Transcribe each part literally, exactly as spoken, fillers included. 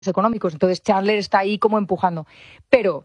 económicos. Entonces Chandler está ahí como empujando. Pero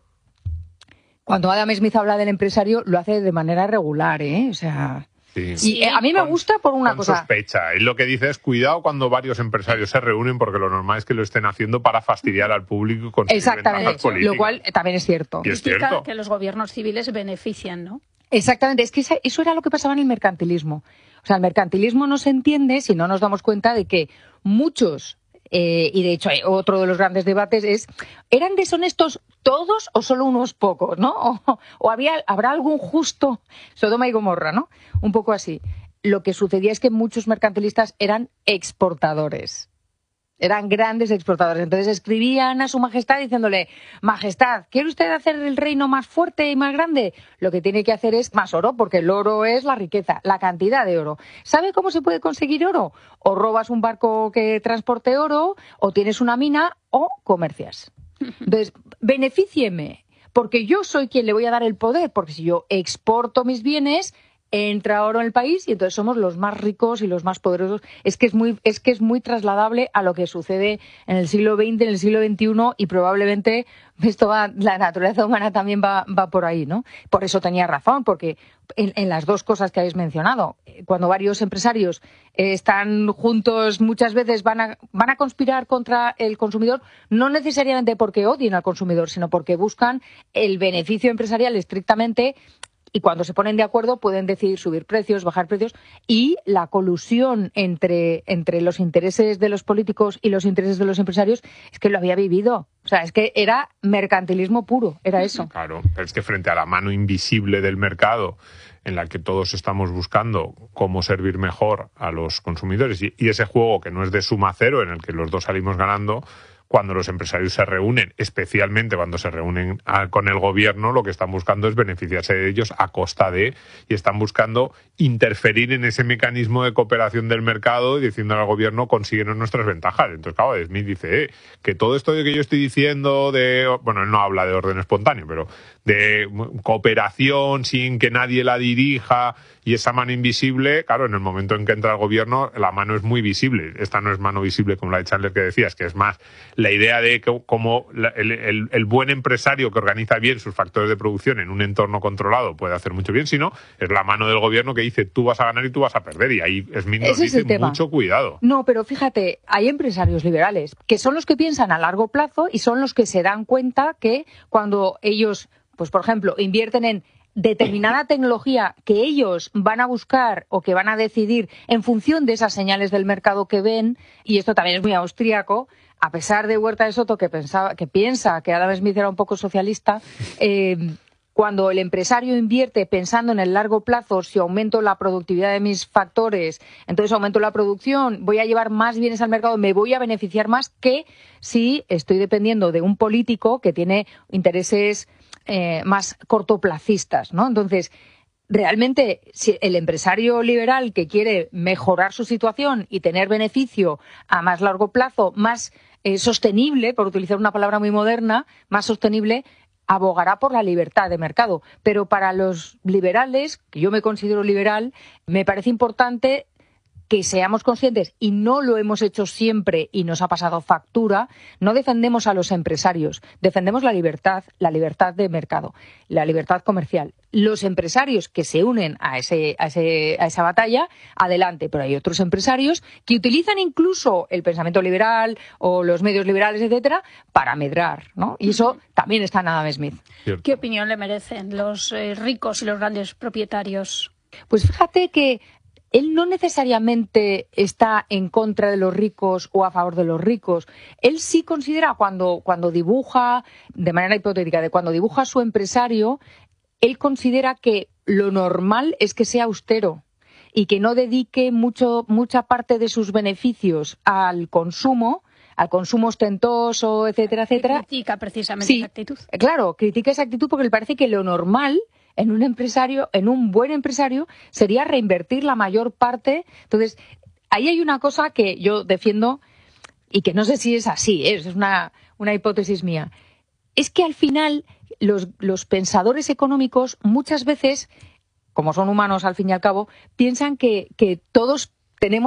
cuando Adam Smith habla del empresario, lo hace de manera regular, ¿eh? O sea... Sí. Y sí, a mí me con, gusta por una con cosa. Sospecha. Y lo que dice es cuidado cuando varios empresarios se reúnen, porque lo normal es que lo estén haciendo para fastidiar al público y conseguir ventajas políticas. Lo cual también es cierto. Y es Critica cierto. que los gobiernos civiles benefician, ¿no? Exactamente, es que eso era lo que pasaba en el mercantilismo. O sea, el mercantilismo no se entiende si no nos damos cuenta de que muchos, eh, y de hecho otro de los grandes debates es, ¿eran deshonestos todos o solo unos pocos, no? O, o había, habrá algún justo, Sodoma y Gomorra, ¿no? Un poco así. Lo que sucedía es que muchos mercantilistas eran exportadores. Eran grandes exportadores. Entonces escribían a su majestad diciéndole, majestad, ¿quiere usted hacer el reino más fuerte y más grande? Lo que tiene que hacer es más oro, porque el oro es la riqueza, la cantidad de oro. ¿Sabe cómo se puede conseguir oro? O robas un barco que transporte oro, o tienes una mina, o comercias. Entonces, benefícieme, porque yo soy quien le voy a dar el poder, porque si yo exporto mis bienes, entra oro en el país y entonces somos los más ricos y los más poderosos. Es que es muy, es que es muy trasladable a lo que sucede en el siglo veinte, en el siglo veintiuno, y probablemente esto va, la naturaleza humana también va, va por ahí, ¿no? Por eso tenía razón, porque en, en las dos cosas que habéis mencionado, cuando varios empresarios eh, están juntos, muchas veces van a, van a conspirar contra el consumidor, no necesariamente porque odien al consumidor, sino porque buscan el beneficio empresarial estrictamente. Y cuando se ponen de acuerdo pueden decidir subir precios, bajar precios, y la colusión entre, entre los intereses de los políticos y los intereses de los empresarios es que lo había vivido. O sea, es que era mercantilismo puro, era eso. Claro, pero es que frente a la mano invisible del mercado, en la que todos estamos buscando cómo servir mejor a los consumidores, y, y ese juego que no es de suma cero, en el que los dos salimos ganando, cuando los empresarios se reúnen, especialmente cuando se reúnen a, con el gobierno, lo que están buscando es beneficiarse de ellos a costa de, y están buscando interferir en ese mecanismo de cooperación del mercado y diciendo al gobierno, consíguenos nuestras ventajas. Entonces, claro, Smith dice, eh, que todo esto de que yo estoy diciendo de, bueno, él no habla de orden espontáneo, pero de cooperación sin que nadie la dirija y esa mano invisible, claro, en el momento en que entra el gobierno, la mano es muy visible. Esta no es mano visible como la de Chandler que decías, que es más la idea de que como el, el, el buen empresario que organiza bien sus factores de producción en un entorno controlado puede hacer mucho bien, sino es la mano del gobierno que dice tú vas a ganar y tú vas a perder, y ahí Smith nos dice mucho cuidado. No, pero fíjate, hay empresarios liberales que son los que piensan a largo plazo y son los que se dan cuenta que cuando ellos, pues por ejemplo, invierten en determinada tecnología que ellos van a buscar o que van a decidir en función de esas señales del mercado que ven, y esto también es muy austríaco, a pesar de Huerta de Soto, que pensaba, que piensa que Adam Smith era un poco socialista, eh, cuando el empresario invierte pensando en el largo plazo, si aumento la productividad de mis factores, entonces aumento la producción, voy a llevar más bienes al mercado, me voy a beneficiar más que si estoy dependiendo de un político que tiene intereses eh, más cortoplacistas, ¿no? Entonces, realmente, si el empresario liberal que quiere mejorar su situación y tener beneficio a más largo plazo, más eh, sostenible, por utilizar una palabra muy moderna, más sostenible, abogará por la libertad de mercado. Pero para los liberales, que yo me considero liberal, me parece importante que seamos conscientes, y no lo hemos hecho siempre y nos ha pasado factura, no defendemos a los empresarios, defendemos la libertad, la libertad de mercado, la libertad comercial. Los empresarios que se unen a, ese, a, ese, a esa batalla, adelante, pero hay otros empresarios que utilizan incluso el pensamiento liberal o los medios liberales, etcétera, para medrar, ¿no? Y eso también está en Adam Smith. ¿Qué opinión le merecen los eh, ricos y los grandes propietarios? Pues fíjate que él no necesariamente está en contra de los ricos o a favor de los ricos. Él sí considera, cuando, cuando dibuja, de manera hipotética, de cuando dibuja a su empresario, él considera que lo normal es que sea austero y que no dedique mucho, mucha parte de sus beneficios al consumo, al consumo ostentoso, etcétera, etcétera. Critica precisamente sí, esa actitud. Claro, critica esa actitud porque le parece que lo normal en un empresario, en un buen empresario, sería reinvertir la mayor parte. Entonces, ahí hay una cosa que yo defiendo y que no sé si es así, ¿eh? Es una, una hipótesis mía. Es que al final los, los pensadores económicos muchas veces, como son humanos al fin y al cabo, piensan que, que todos tenemos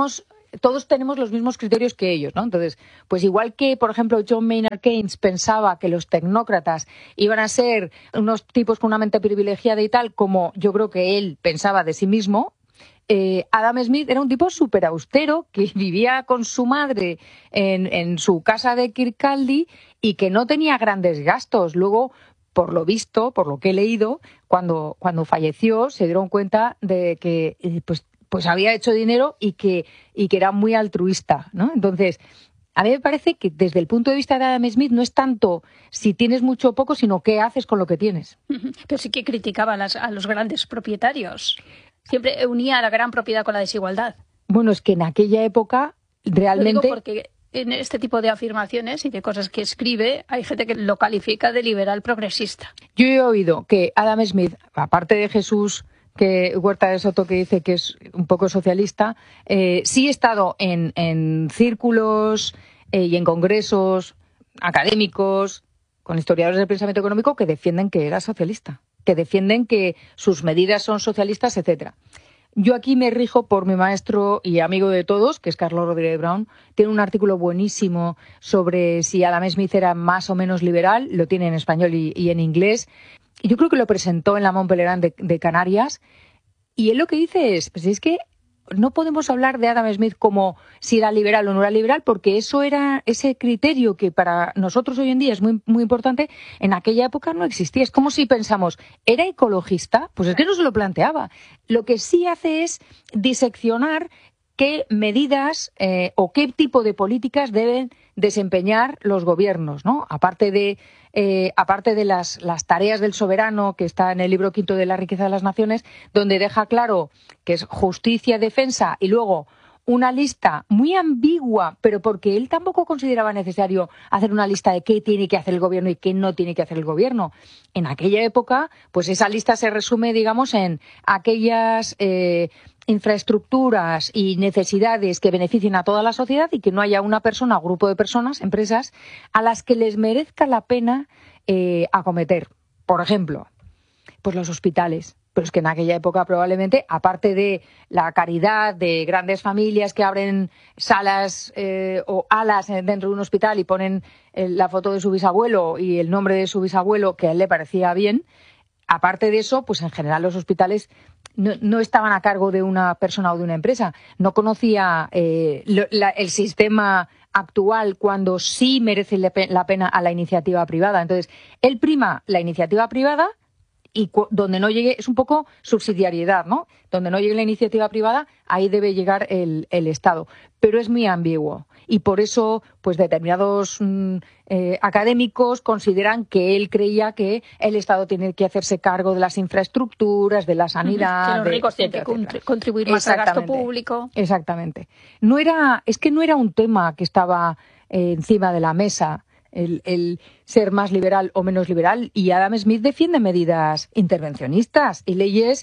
todos tenemos los mismos criterios que ellos, ¿no? Entonces, pues igual que, por ejemplo, John Maynard Keynes pensaba que los tecnócratas iban a ser unos tipos con una mente privilegiada y tal, como yo creo que él pensaba de sí mismo, eh, Adam Smith era un tipo súper austero que vivía con su madre en, en su casa de Kirkcaldy y que no tenía grandes gastos. Luego, por lo visto, por lo que he leído, cuando, cuando falleció se dieron cuenta de que pues, pues había hecho dinero y que, y que era muy altruista, ¿no? Entonces, a mí me parece que desde el punto de vista de Adam Smith no es tanto si tienes mucho o poco, sino qué haces con lo que tienes. Pero sí que criticaba a, las, a los grandes propietarios. Siempre unía la gran propiedad con la desigualdad. Bueno, es que en aquella época realmente... Lo digo porque en este tipo de afirmaciones y de cosas que escribe, hay gente que lo califica de liberal progresista. Yo he oído que Adam Smith, aparte de Jesús que Huerta de Soto, que dice que es un poco socialista, eh, sí he estado en, en círculos eh, y en congresos académicos con historiadores del pensamiento económico que defienden que era socialista, que defienden que sus medidas son socialistas, etcétera. Yo aquí me rijo por mi maestro y amigo de todos, que es Carlos Rodríguez Brown. Tiene un artículo buenísimo sobre si Adam Smith era más o menos liberal. Lo tiene en español y, y en inglés. Yo creo que lo presentó en la Mont Pelerin de, de Canarias. Y él lo que dice es, pues es que no podemos hablar de Adam Smith como si era liberal o no era liberal, porque eso era ese criterio que para nosotros hoy en día es muy, muy importante, en aquella época no existía. Es como si pensamos, ¿era ecologista? Pues es que no se lo planteaba. Lo que sí hace es diseccionar qué medidas eh, o qué tipo de políticas deben desempeñar los gobiernos, ¿no? Aparte de eh, aparte de las, las tareas del soberano, que está en el libro quinto de La riqueza de las naciones, donde deja claro que es justicia, defensa y luego una lista muy ambigua, pero porque él tampoco consideraba necesario hacer una lista de qué tiene que hacer el gobierno y qué no tiene que hacer el gobierno. En aquella época, pues esa lista se resume, digamos, en aquellas eh, infraestructuras y necesidades que beneficien a toda la sociedad y que no haya una persona o grupo de personas, empresas, a las que les merezca la pena eh, acometer. Por ejemplo, pues los hospitales. Pero es que en aquella época probablemente, aparte de la caridad de grandes familias que abren salas eh, o alas dentro de un hospital y ponen eh, la foto de su bisabuelo y el nombre de su bisabuelo, que a él le parecía bien, aparte de eso, pues en general los hospitales no, no estaban a cargo de una persona o de una empresa. No conocía eh, lo, la, el sistema actual cuando sí merece la pena a la iniciativa privada. Entonces, él prima la iniciativa privada y donde no llegue, es un poco subsidiariedad, ¿no? Donde no llegue la iniciativa privada, ahí debe llegar el, el Estado. Pero es muy ambiguo. Y por eso, pues determinados mm, eh, académicos consideran que él creía que el Estado tiene que hacerse cargo de las infraestructuras, de la sanidad. Que los ricos tienen que contribuir más al gasto público. Exactamente. No era, es que no era un tema que estaba eh, encima de la mesa. El, el ser más liberal o menos liberal, y Adam Smith defiende medidas intervencionistas y leyes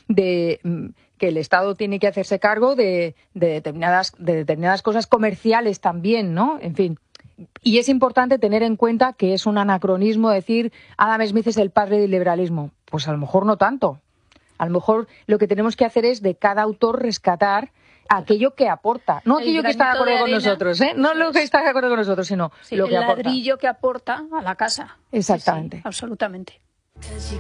de que el Estado tiene que hacerse cargo de, de determinadas de determinadas cosas comerciales también, ¿no? En fin. Y es importante tener en cuenta que es un anacronismo decir Adam Smith es el padre del liberalismo. Pues a lo mejor no tanto. A lo mejor lo que tenemos que hacer es de cada autor rescatar aquello que aporta, no aquello que está de acuerdo con nosotros, ¿eh? No lo que está de acuerdo con nosotros, sino sí, lo que el aporta. ladrillo que aporta a la casa. Exactamente. Sí, sí, absolutamente.